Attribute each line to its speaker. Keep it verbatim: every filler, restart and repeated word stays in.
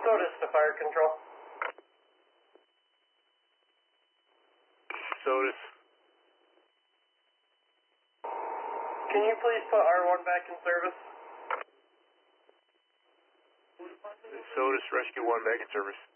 Speaker 1: SOTUS to fire control.
Speaker 2: SOTUS.
Speaker 1: Can you please put R one back in service?
Speaker 2: SOTUS, Rescue one back in service.